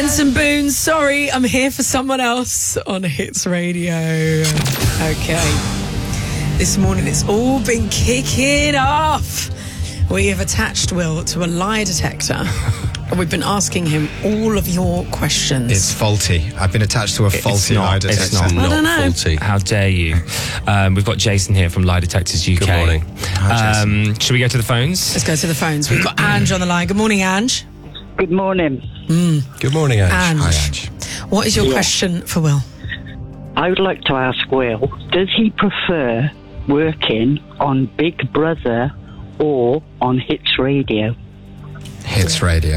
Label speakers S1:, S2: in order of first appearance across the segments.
S1: Benson Boone, sorry, I'm here for someone else on Hits Radio. Okay. This morning it's all been kicking off. We have attached Will to a lie detector. We've been asking him all of your questions.
S2: It's faulty. I've been attached to a faulty lie detector.
S3: It's not
S1: I don't know.
S3: faulty.
S4: How dare you? We've got Jason here from Lie Detectors UK.
S3: Good morning.
S2: Hi, Jason.
S4: Should we go to the phones?
S1: Let's go to the phones. We've got Ange on the line. Good morning, Ange.
S5: Good morning.
S3: Good morning, Ange.
S1: Ange.
S2: Hi, Ange.
S1: What is your question for Will?
S5: I would like to ask Will, does he prefer working on Big Brother or on Hits Radio?
S2: Hits Radio.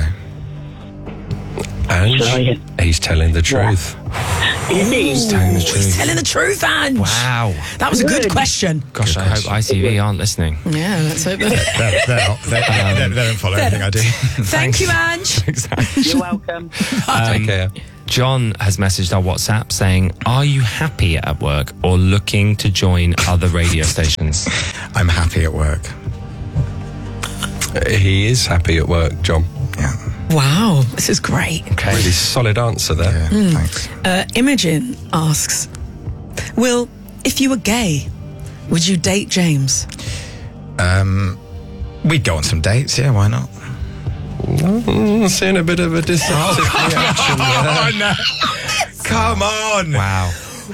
S3: Ange,
S5: Sorry.
S3: he's telling the truth.
S1: He's telling the truth, Ange.
S4: Wow.
S1: That was a good question.
S4: Gosh, I hope ITV aren't listening.
S1: Yeah, let's hope that.
S2: They don't follow anything I do.
S1: Thank you, Ange.
S5: You're welcome.
S3: Take care.
S4: John has messaged our WhatsApp saying, are you happy at work or looking to join other radio stations?
S2: I'm happy at work.
S3: He is happy at work, John.
S2: Yeah.
S1: Wow, this is great.
S3: Really solid answer there.
S2: Yeah, thanks.
S1: Imogen asks, Will, if you were gay, would you date James?
S2: We'd go on some dates, yeah, why not?
S3: Seeing a bit of a deceptive reaction there.
S2: no. Come on.
S4: Wow.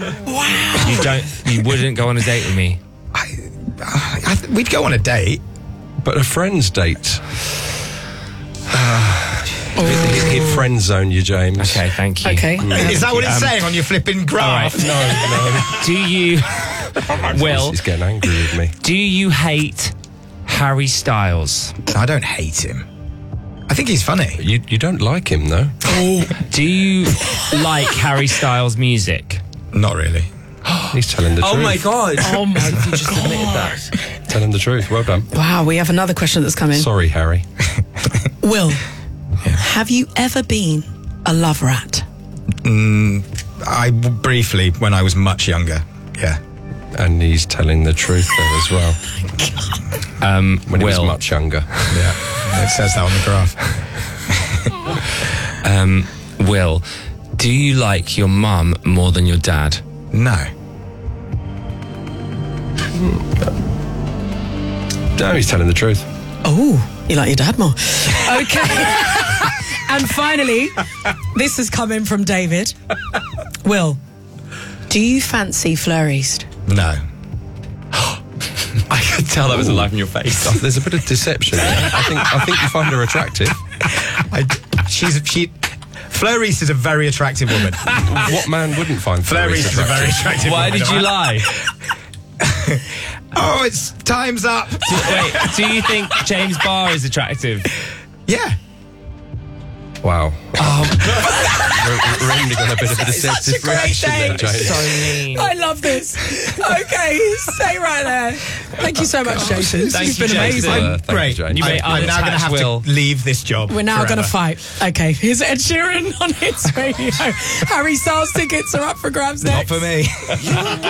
S4: You wouldn't go on a date with me?
S2: We'd go on a date.
S3: But a friend's date. He'd friend zone you, James.
S4: Okay, thank you.
S1: Okay.
S2: Is that what it's saying on your flipping graph?
S3: No.
S4: Do you, Will,
S3: He's getting angry with me.
S4: do you hate Harry Styles?
S2: I don't hate him. I think he's funny.
S3: You don't like him, though.
S4: Do you like Harry Styles' music?
S2: Not really.
S3: He's telling the truth.
S4: God.
S1: Oh my
S4: You just admitted that.
S3: Telling the truth. Well done.
S1: Wow, we have another question that's come in.
S3: Sorry, Harry.
S1: Will, have you ever been a love rat?
S2: I briefly, when I was much younger. Yeah.
S3: And he's telling the truth there as well. When he was
S4: Will,
S3: much younger.
S2: Yeah. It says that on the graph.
S4: Will, do you like your mum more than your dad?
S2: No.
S3: No, he's telling the truth.
S1: Oh, you like your dad more. Okay. And finally, this has come in from David. Will, do you fancy Fleur East?
S2: No.
S4: I could tell that was a light in your face.
S3: There's a bit of deception there. I think you find her attractive.
S2: Fleur East is a very attractive woman.
S3: What man wouldn't find
S2: Fleur East is a very attractive
S4: Why
S2: woman.
S4: did you lie?
S2: Oh, it's time's up.
S4: Wait, do you think James Barr is attractive?
S2: Yeah.
S3: Wow. We're ending on a bit of a deceptive
S1: Such a great
S3: reaction
S1: day.
S3: there, James.
S4: So mean.
S1: I love this. Okay, stay right there. Thank you so much, Jason.
S4: Thank
S1: It's
S4: you,
S1: been
S4: Jason.
S1: amazing.
S3: Thank you,
S2: Great.
S3: James.
S4: You may
S2: I'm now going to have
S4: Will.
S2: to leave this job.
S1: We're now going to
S2: forever.
S1: fight. Okay, here's Ed Sheeran on Hits Radio. Harry Styles tickets are up for grabs next.
S2: Not for me.